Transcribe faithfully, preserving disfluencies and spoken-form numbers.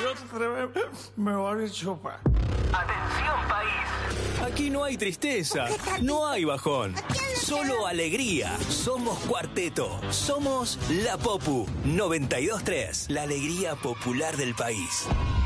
me van a chupar. Atención, país. Aquí no hay tristeza, no hay bajón, solo alegría. Somos Cuarteto, somos La Popu noventa y dos tres, la alegría popular del país.